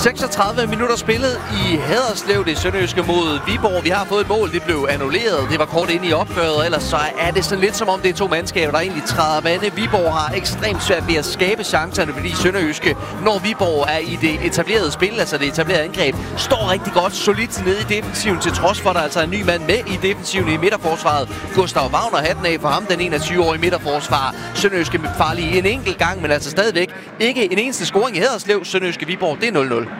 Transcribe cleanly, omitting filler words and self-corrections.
36 minutter spillet i Haderslev. Det er Sønderjyske mod Viborg. Vi har fået et mål. Det blev annulleret. Det var kort inde i opgøret. Ellers så er det sådan lidt som om det er to mandskaber, der egentlig træder vande. Viborg har ekstremt svært ved at skabe chancerne, fordi Sønderjyske, når Viborg er i det etablerede spil, altså det etablerede angreb, står rigtig godt solidt nede i defensiven, til trods for, at der altså er en ny mand med i defensiven i midterforsvaret. Gustav Wagner, hatten af for ham, den 21-årige midterforsvar. Sønderjyske farlige en enkelt gang, men altså stadigvæk ikke en eneste scoring i Haderslev. Sønderjyske Viborg, det er 0-0.